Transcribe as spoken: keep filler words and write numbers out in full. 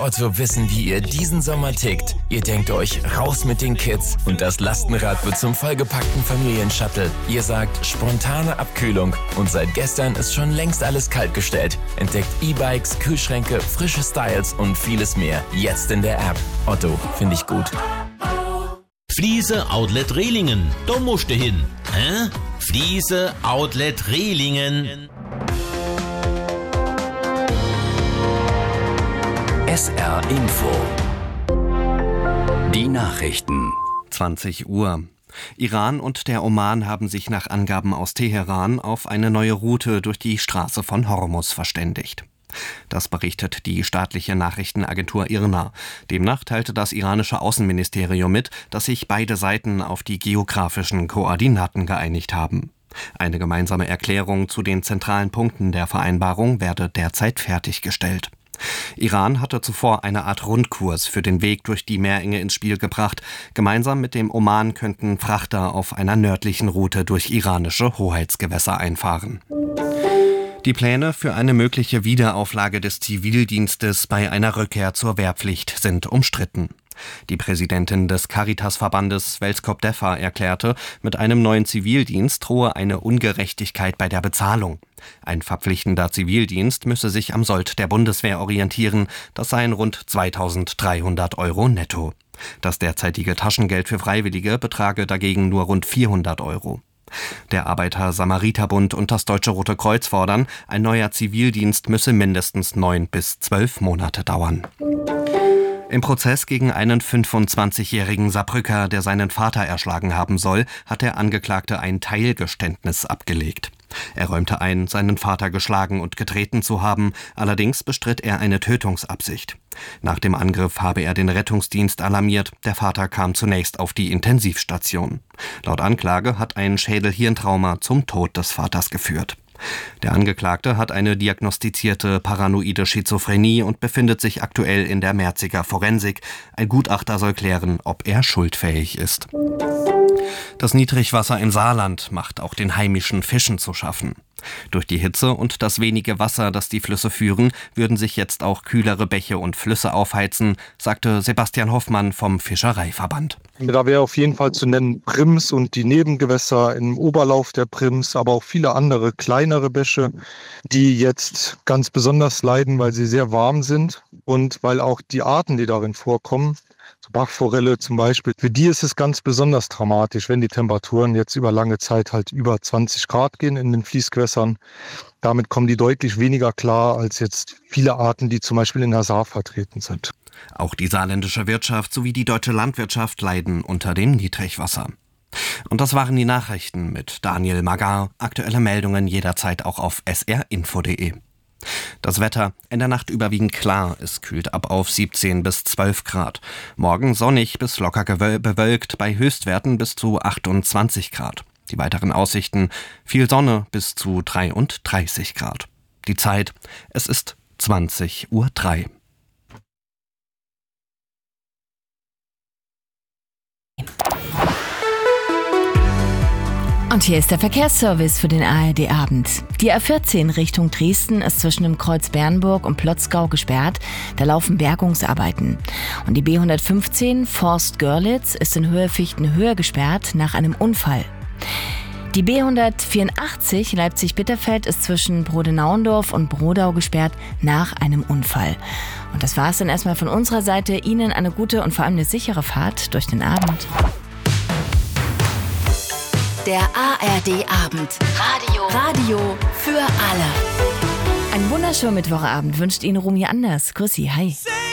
Otto wissen, wie ihr diesen Sommer tickt. Ihr denkt euch, raus mit den Kids und das Lastenrad wird zum vollgepackten Familienshuttle. Ihr sagt, spontane Abkühlung und seit gestern ist schon längst alles kaltgestellt. Entdeckt E-Bikes, Kühlschränke, frische Styles und vieles mehr. Jetzt in der App. Otto, finde ich gut. Fliese Outlet Rehlingen, da musst du hin. Hä? Fliese Outlet Rehlingen. S R Info. Die Nachrichten. zwanzig Uhr. Iran und der Oman haben sich nach Angaben aus Teheran auf eine neue Route durch die Straße von Hormuz verständigt. Das berichtet die staatliche Nachrichtenagentur I R N A. Demnach teilte das iranische Außenministerium mit, dass sich beide Seiten auf die geografischen Koordinaten geeinigt haben. Eine gemeinsame Erklärung zu den zentralen Punkten der Vereinbarung werde derzeit fertiggestellt. Iran hatte zuvor eine Art Rundkurs für den Weg durch die Meerenge ins Spiel gebracht. Gemeinsam mit dem Oman könnten Frachter auf einer nördlichen Route durch iranische Hoheitsgewässer einfahren. Die Pläne für eine mögliche Wiederauflage des Zivildienstes bei einer Rückkehr zur Wehrpflicht sind umstritten. Die Präsidentin des Caritas-Verbandes Velskop Defa erklärte, mit einem neuen Zivildienst drohe eine Ungerechtigkeit bei der Bezahlung. Ein verpflichtender Zivildienst müsse sich am Sold der Bundeswehr orientieren, das seien rund zweitausenddreihundert Euro netto. Das derzeitige Taschengeld für Freiwillige betrage dagegen nur rund vierhundert Euro. Der Arbeiter-Samariter-Bund und das Deutsche Rote Kreuz fordern, ein neuer Zivildienst müsse mindestens neun bis zwölf Monate dauern. Im Prozess gegen einen fünfundzwanzigjährigen Saarbrücker, der seinen Vater erschlagen haben soll, hat der Angeklagte ein Teilgeständnis abgelegt. Er räumte ein, seinen Vater geschlagen und getreten zu haben, allerdings bestritt er eine Tötungsabsicht. Nach dem Angriff habe er den Rettungsdienst alarmiert, der Vater kam zunächst auf die Intensivstation. Laut Anklage hat ein Schädel-Hirntrauma zum Tod des Vaters geführt. Der Angeklagte hat eine diagnostizierte paranoide Schizophrenie und befindet sich aktuell in der Merziger Forensik. Ein Gutachter soll klären, ob er schuldfähig ist. Das Niedrigwasser im Saarland macht auch den heimischen Fischen zu schaffen. Durch die Hitze und das wenige Wasser, das die Flüsse führen, würden sich jetzt auch kühlere Bäche und Flüsse aufheizen, sagte Sebastian Hoffmann vom Fischereiverband. Da wäre auf jeden Fall zu nennen Prims und die Nebengewässer im Oberlauf der Prims, aber auch viele andere kleinere Bäche, die jetzt ganz besonders leiden, weil sie sehr warm sind und weil auch die Arten, die darin vorkommen, so Bachforelle zum Beispiel, für die ist es ganz besonders dramatisch, wenn die Temperaturen jetzt über lange Zeit halt über zwanzig Grad gehen in den Fließgewässern. Damit kommen die deutlich weniger klar als jetzt viele Arten, die zum Beispiel in der Saar vertreten sind. Auch die saarländische Wirtschaft sowie die deutsche Landwirtschaft leiden unter dem Niedrigwasser. Und das waren die Nachrichten mit Daniel Magar. Aktuelle Meldungen jederzeit auch auf s r info punkt d e. Das Wetter, in der Nacht überwiegend klar, es kühlt ab auf siebzehn bis zwölf Grad. Morgen sonnig bis locker gewöl- bewölkt, bei Höchstwerten bis zu achtundzwanzig Grad. Die weiteren Aussichten, viel Sonne bis zu dreiunddreißig Grad. Die Zeit, es ist zwanzig Uhr drei. Und hier ist der Verkehrsservice für den A R D-Abend. Die A vierzehn Richtung Dresden ist zwischen dem Kreuz Bernburg und Plotzgau gesperrt. Da laufen Bergungsarbeiten. Und die B hundertfünfzehn Forst-Görlitz ist in Höhe Fichtenhöhe gesperrt nach einem Unfall. Die B hundertvierundachtzig Leipzig-Bitterfeld ist zwischen Brodenauendorf und Brodau gesperrt nach einem Unfall. Und das war es dann erstmal von unserer Seite. Ihnen eine gute und vor allem eine sichere Fahrt durch den Abend. Der A R D-Abend. Radio. Radio für alle. Einen wunderschönen Mittwochabend wünscht Ihnen Romy Anders. Grüß Sie, hi.